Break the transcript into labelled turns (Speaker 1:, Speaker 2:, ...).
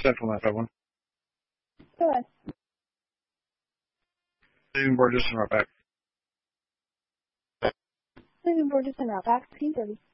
Speaker 1: Central 951.
Speaker 2: Go ahead.
Speaker 1: Stephen Burgess and Route back.
Speaker 2: Stephen Burgess and Route back, 1630.